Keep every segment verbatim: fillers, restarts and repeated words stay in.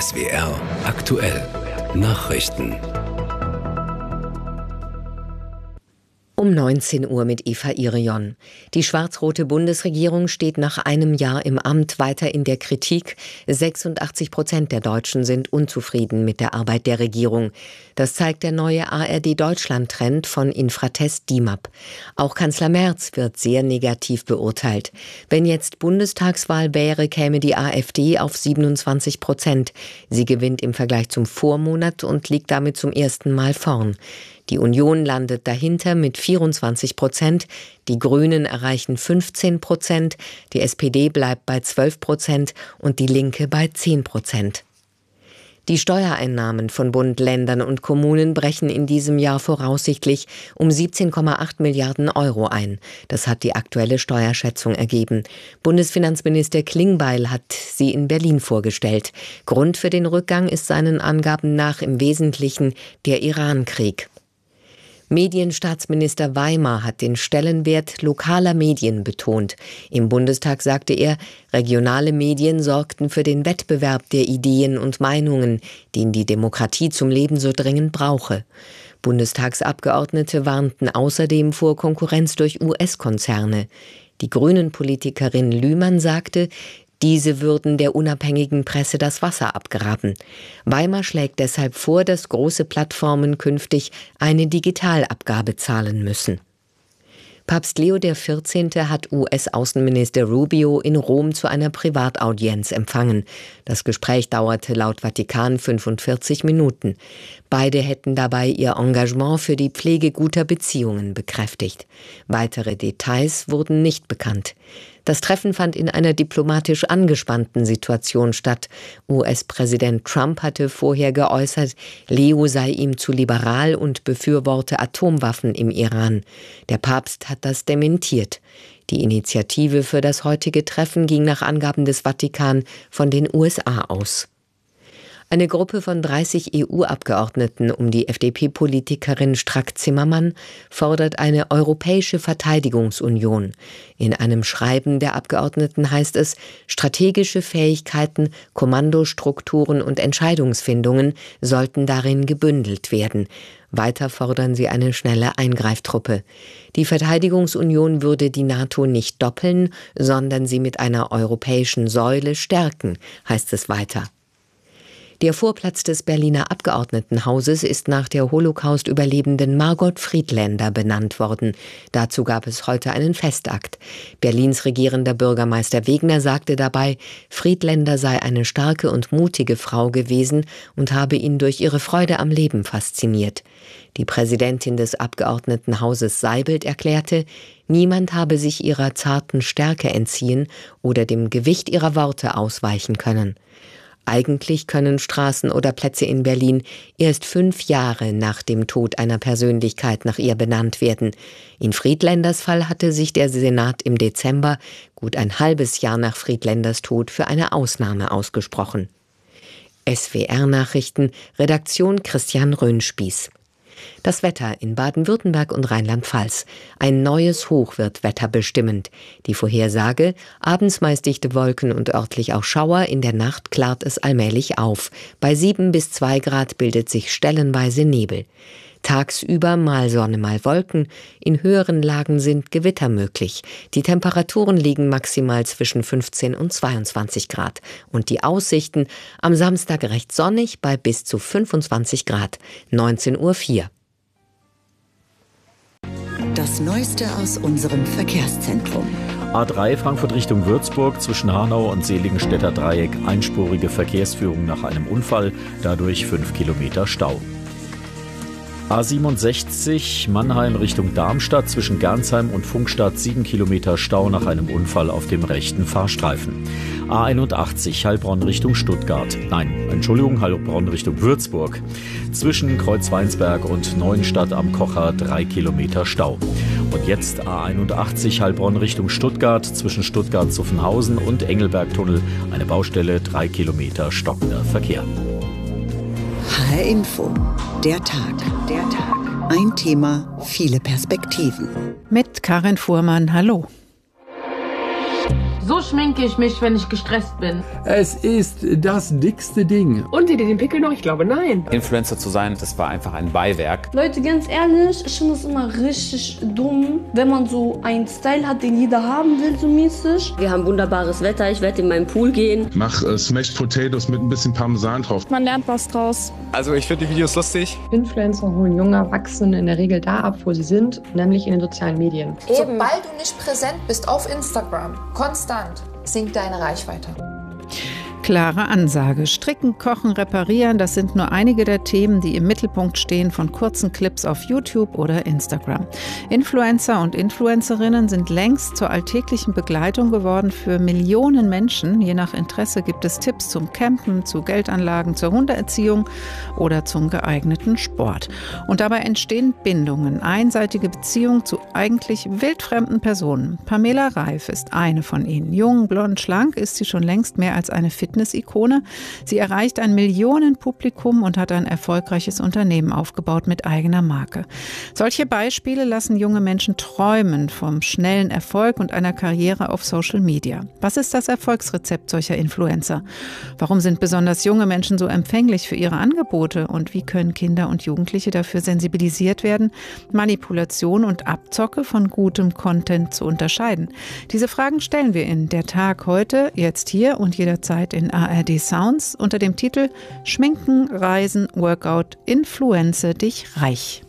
S W R aktuell Nachrichten. Um neunzehn Uhr mit Eva Irion. Die schwarz-rote Bundesregierung steht nach einem Jahr im Amt weiter in der Kritik. sechsundachtzig Prozent der Deutschen sind unzufrieden mit der Arbeit der Regierung. Das zeigt der neue A R D-Deutschland-Trend von Infratest D I M A P. Auch Kanzler Merz wird sehr negativ beurteilt. Wenn jetzt Bundestagswahl wäre, käme die AfD auf siebenundzwanzig Prozent. Sie gewinnt im Vergleich zum Vormonat und liegt damit zum ersten Mal vorn. Die Union landet dahinter mit vierundzwanzig Prozent, die Grünen erreichen fünfzehn Prozent, die S P D bleibt bei zwölf Prozent und die Linke bei zehn Prozent. Die Steuereinnahmen von Bund, Ländern und Kommunen brechen in diesem Jahr voraussichtlich um siebzehn Komma acht Milliarden Euro ein. Das hat die aktuelle Steuerschätzung ergeben. Bundesfinanzminister Klingbeil hat sie in Berlin vorgestellt. Grund für den Rückgang ist seinen Angaben nach im Wesentlichen der Iran-Krieg. Medienstaatsminister Weimar hat den Stellenwert lokaler Medien betont. Im Bundestag sagte er, regionale Medien sorgten für den Wettbewerb der Ideen und Meinungen, den die Demokratie zum Leben so dringend brauche. Bundestagsabgeordnete warnten außerdem vor Konkurrenz durch U S-Konzerne. Die Grünen-Politikerin Lühmann sagte, diese würden der unabhängigen Presse das Wasser abgraben. Weimar schlägt deshalb vor, dass große Plattformen künftig eine Digitalabgabe zahlen müssen. Papst Leo der vierzehnte hat U S-Außenminister Rubio in Rom zu einer Privataudienz empfangen. Das Gespräch dauerte laut Vatikan fünfundvierzig Minuten. Beide hätten dabei ihr Engagement für die Pflege guter Beziehungen bekräftigt. Weitere Details wurden nicht bekannt. Das Treffen fand in einer diplomatisch angespannten Situation statt. U S-Präsident Trump hatte vorher geäußert, Leo sei ihm zu liberal und befürworte Atomwaffen im Iran. Der Papst hat das dementiert. Die Initiative für das heutige Treffen ging nach Angaben des Vatikan von den U S A aus. Eine Gruppe von dreißig E U-Abgeordneten um die F D P-Politikerin Strack-Zimmermann fordert eine europäische Verteidigungsunion. In einem Schreiben der Abgeordneten heißt es, strategische Fähigkeiten, Kommandostrukturen und Entscheidungsfindungen sollten darin gebündelt werden. Weiter fordern sie eine schnelle Eingreiftruppe. Die Verteidigungsunion würde die NATO nicht doppeln, sondern sie mit einer europäischen Säule stärken, heißt es weiter. Der Vorplatz des Berliner Abgeordnetenhauses ist nach der Holocaust-Überlebenden Margot Friedländer benannt worden. Dazu gab es heute einen Festakt. Berlins regierender Bürgermeister Wegner sagte dabei, Friedländer sei eine starke und mutige Frau gewesen und habe ihn durch ihre Freude am Leben fasziniert. Die Präsidentin des Abgeordnetenhauses Seibelt erklärte, niemand habe sich ihrer zarten Stärke entziehen oder dem Gewicht ihrer Worte ausweichen können. Eigentlich können Straßen oder Plätze in Berlin erst fünf Jahre nach dem Tod einer Persönlichkeit nach ihr benannt werden. In Friedländers Fall hatte sich der Senat im Dezember, gut ein halbes Jahr nach Friedländers Tod, für eine Ausnahme ausgesprochen. S W R-Nachrichten, Redaktion Christian Röhnspieß. Das Wetter in Baden-Württemberg und Rheinland-Pfalz. Ein neues Hoch wird wetterbestimmend. Die Vorhersage: abends meist dichte Wolken und örtlich auch Schauer, in der Nacht klart es allmählich auf. Bei sieben bis zwei Grad bildet sich stellenweise Nebel. Tagsüber mal Sonne, mal Wolken. In höheren Lagen sind Gewitter möglich. Die Temperaturen liegen maximal zwischen fünfzehn und zweiundzwanzig Grad. Und die Aussichten: am Samstag recht sonnig bei bis zu fünfundzwanzig Grad. neunzehn Uhr vier. Das Neueste aus unserem Verkehrszentrum. A drei Frankfurt Richtung Würzburg zwischen Hanau und Seligenstädter Dreieck. Einspurige Verkehrsführung nach einem Unfall. Dadurch fünf Kilometer Stau. A siebenundsechzig Mannheim Richtung Darmstadt zwischen Gernsheim und Funkstadt sieben Kilometer Stau nach einem Unfall auf dem rechten Fahrstreifen. A einundachtzig Heilbronn Richtung Stuttgart. Nein, Entschuldigung, Heilbronn Richtung Würzburg. Zwischen Kreuzweinsberg und Neuenstadt am Kocher drei Kilometer Stau. Und jetzt A einundachtzig Heilbronn Richtung Stuttgart zwischen Stuttgart-Zuffenhausen und Engelbergtunnel. Eine Baustelle, drei Kilometer stockender Verkehr. H R Info. Der Tag. Der Tag. Ein Thema, viele Perspektiven. Mit Karin Fuhrmann, hallo. So schminke ich mich, wenn ich gestresst bin. Es ist das dickste Ding. Und seht ihr den Pickel noch? Ich glaube, nein. Influencer zu sein, das war einfach ein Beiwerk. Leute, ganz ehrlich, ich finde es immer richtig dumm, wenn man so einen Style hat, den jeder haben will, so mäßig. Wir haben wunderbares Wetter, ich werde in meinen Pool gehen. Mach äh, Smashed Potatoes mit ein bisschen Parmesan drauf. Man lernt was draus. Also ich finde die Videos lustig. Influencer holen junge Erwachsene in der Regel da ab, wo sie sind, nämlich in den sozialen Medien. Eben. Sobald du nicht präsent bist auf Instagram, konstant, sinkt deine Reichweite. Klare Ansage. Stricken, kochen, reparieren, das sind nur einige der Themen, die im Mittelpunkt stehen von kurzen Clips auf YouTube oder Instagram. Influencer und Influencerinnen sind längst zur alltäglichen Begleitung geworden für Millionen Menschen. Je nach Interesse gibt es Tipps zum Campen, zu Geldanlagen, zur Hundeerziehung oder zum geeigneten Sport. Und dabei entstehen Bindungen, einseitige Beziehungen zu eigentlich wildfremden Personen. Pamela Reif ist eine von ihnen. Jung, blond, schlank ist sie schon längst mehr als eine Fitness Fitness-Ikone. Sie erreicht ein Millionenpublikum und hat ein erfolgreiches Unternehmen aufgebaut mit eigener Marke. Solche Beispiele lassen junge Menschen träumen vom schnellen Erfolg und einer Karriere auf Social Media. Was ist das Erfolgsrezept solcher Influencer? Warum sind besonders junge Menschen so empfänglich für ihre Angebote? Und wie können Kinder und Jugendliche dafür sensibilisiert werden, Manipulation und Abzocke von gutem Content zu unterscheiden? Diese Fragen stellen wir in Der Tag heute, jetzt hier und jederzeit in A R D Sounds unter dem Titel Schminken, Reisen, Workout, Influenze dich reich.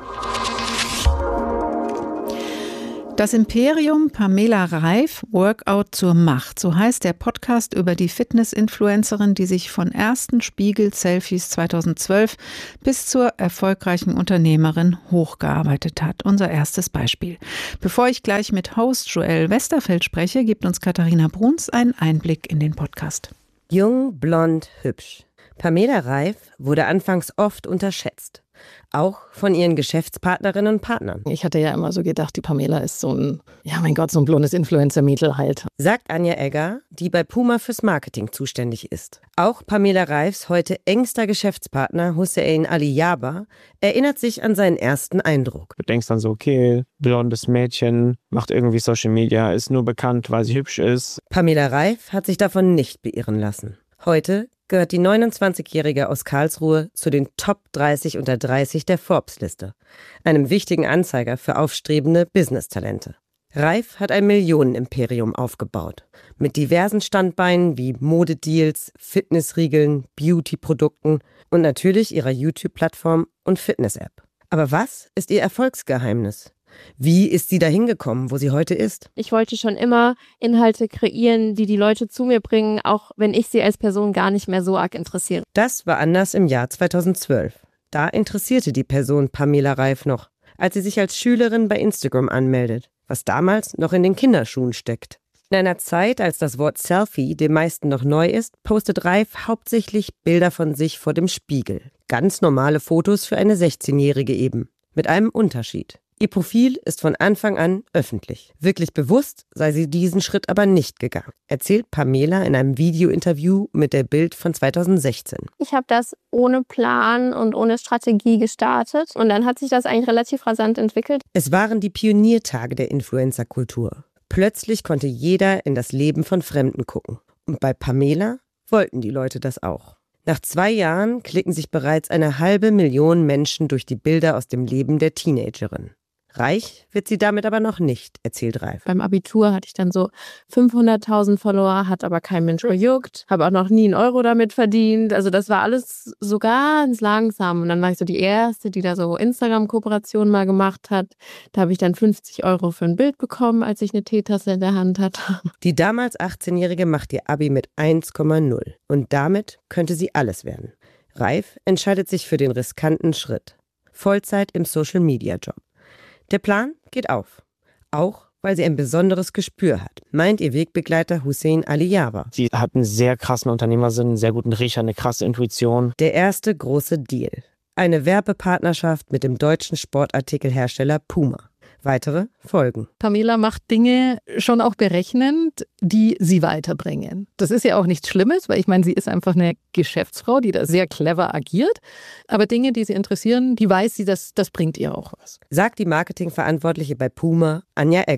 Das Imperium Pamela Reif, Workout zur Macht. So heißt der Podcast über die Fitness-Influencerin, die sich von ersten Spiegel-Selfies zweitausendzwölf bis zur erfolgreichen Unternehmerin hochgearbeitet hat. Unser erstes Beispiel. Bevor ich gleich mit Host Joel Westerfeld spreche, gibt uns Katharina Bruns einen Einblick in den Podcast. Jung, blond, hübsch. Pamela Reif wurde anfangs oft unterschätzt. Auch von ihren Geschäftspartnerinnen und Partnern. Ich hatte ja immer so gedacht, die Pamela ist so ein, ja mein Gott, so ein blondes Influencer-Mädel halt. Sagt Anja Egger, die bei Puma fürs Marketing zuständig ist. Auch Pamela Reifs heute engster Geschäftspartner Hussein Ali Yaba erinnert sich an seinen ersten Eindruck. Du denkst dann so, okay, blondes Mädchen, macht irgendwie Social Media, ist nur bekannt, weil sie hübsch ist. Pamela Reif hat sich davon nicht beirren lassen. Heute gehört die neunundzwanzigjährige aus Karlsruhe zu den Top dreißig unter dreißig der Forbes-Liste, einem wichtigen Anzeiger für aufstrebende Business-Talente. Reif hat ein Millionenimperium aufgebaut, mit diversen Standbeinen wie Modedeals, Fitnessriegeln, Beauty-Produkten und natürlich ihrer YouTube-Plattform und Fitness-App. Aber was ist ihr Erfolgsgeheimnis? Wie ist sie dahin gekommen, wo sie heute ist? Ich wollte schon immer Inhalte kreieren, die die Leute zu mir bringen, auch wenn ich sie als Person gar nicht mehr so arg interessiere. Das war anders im Jahr zweitausendzwölf. Da interessierte die Person Pamela Reif noch, als sie sich als Schülerin bei Instagram anmeldet, was damals noch in den Kinderschuhen steckt. In einer Zeit, als das Wort Selfie den meisten noch neu ist, postet Reif hauptsächlich Bilder von sich vor dem Spiegel. Ganz normale Fotos für eine sechzehnjährige eben. Mit einem Unterschied. Ihr Profil ist von Anfang an öffentlich. Wirklich bewusst sei sie diesen Schritt aber nicht gegangen, erzählt Pamela in einem Videointerview mit der Bild von zweitausendsechzehn. Ich habe das ohne Plan und ohne Strategie gestartet und dann hat sich das eigentlich relativ rasant entwickelt. Es waren die Pioniertage der Influencer-Kultur. Plötzlich konnte jeder in das Leben von Fremden gucken. Und bei Pamela wollten die Leute das auch. Nach zwei Jahren klicken sich bereits eine halbe Million Menschen durch die Bilder aus dem Leben der Teenagerin. Reich wird sie damit aber noch nicht, erzählt Reif. Beim Abitur hatte ich dann so fünfhunderttausend Follower, hat aber kein Mensch gejuckt, habe auch noch nie einen Euro damit verdient. Also das war alles so ganz langsam. Und dann war ich so die Erste, die da so Instagram-Kooperationen mal gemacht hat. Da habe ich dann fünfzig Euro für ein Bild bekommen, als ich eine Teetasse in der Hand hatte. Die damals achtzehnjährige macht ihr Abi mit eins Komma null. Und damit könnte sie alles werden. Reif entscheidet sich für den riskanten Schritt. Vollzeit im Social-Media-Job. Der Plan geht auf. Auch, weil sie ein besonderes Gespür hat, meint ihr Wegbegleiter Hussein Ali Yaba. Sie hat einen sehr krassen Unternehmersinn, einen sehr guten Riecher, eine krasse Intuition. Der erste große Deal. Eine Werbepartnerschaft mit dem deutschen Sportartikelhersteller Puma. Weitere folgen. Pamela macht Dinge schon auch berechnend, die sie weiterbringen. Das ist ja auch nichts Schlimmes, weil ich meine, sie ist einfach eine Geschäftsfrau, die da sehr clever agiert. Aber Dinge, die sie interessieren, die weiß sie, dass das bringt ihr auch was. Sagt die Marketingverantwortliche bei Puma, Anja Egger.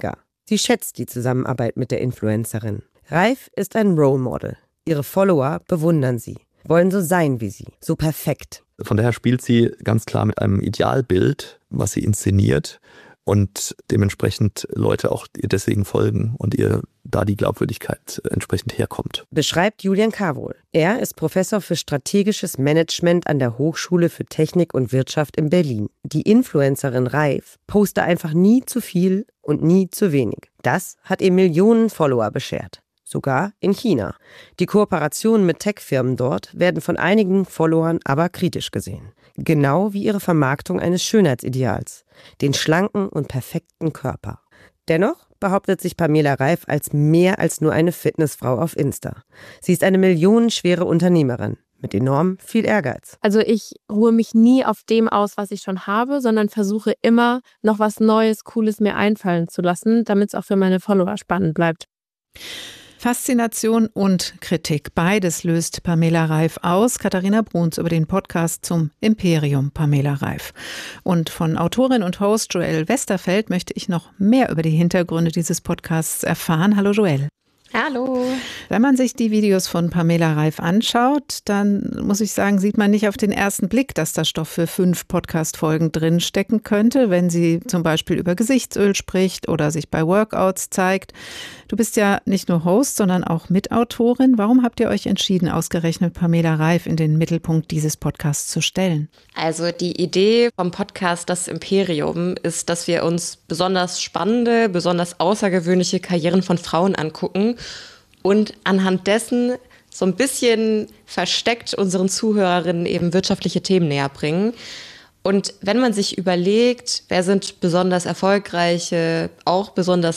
Sie schätzt die Zusammenarbeit mit der Influencerin. Reif ist ein Role Model. Ihre Follower bewundern sie, wollen so sein wie sie, so perfekt. Von daher spielt sie ganz klar mit einem Idealbild, was sie inszeniert und dementsprechend Leute auch ihr deswegen folgen und ihr da die Glaubwürdigkeit entsprechend herkommt. Beschreibt Julian Carwohl. Er ist Professor für strategisches Management an der Hochschule für Technik und Wirtschaft in Berlin. Die Influencerin Reif poste einfach nie zu viel und nie zu wenig. Das hat ihr Millionen Follower beschert. Sogar in China. Die Kooperationen mit Tech-Firmen dort werden von einigen Followern aber kritisch gesehen. Genau wie ihre Vermarktung eines Schönheitsideals, den schlanken und perfekten Körper. Dennoch behauptet sich Pamela Reif als mehr als nur eine Fitnessfrau auf Insta. Sie ist eine millionenschwere Unternehmerin mit enorm viel Ehrgeiz. Also ich ruhe mich nie auf dem aus, was ich schon habe, sondern versuche immer noch was Neues, Cooles mir einfallen zu lassen, damit es auch für meine Follower spannend bleibt. Faszination und Kritik, beides löst Pamela Reif aus. Katharina Bruns über den Podcast zum Imperium Pamela Reif. Und von Autorin und Host Joelle Westerfeld möchte ich noch mehr über die Hintergründe dieses Podcasts erfahren. Hallo Joelle. Hallo. Wenn man sich die Videos von Pamela Reif anschaut, dann muss ich sagen, sieht man nicht auf den ersten Blick, dass da Stoff für fünf Podcast-Folgen drinstecken könnte, wenn sie zum Beispiel über Gesichtsöl spricht oder sich bei Workouts zeigt. Du bist ja nicht nur Host, sondern auch Mitautorin. Warum habt ihr euch entschieden, ausgerechnet Pamela Reif in den Mittelpunkt dieses Podcasts zu stellen? Also die Idee vom Podcast Das Imperium ist, dass wir uns besonders spannende, besonders außergewöhnliche Karrieren von Frauen angucken und anhand dessen so ein bisschen versteckt unseren Zuhörerinnen eben wirtschaftliche Themen näher bringen. Und wenn man sich überlegt, wer sind besonders erfolgreiche, auch besonders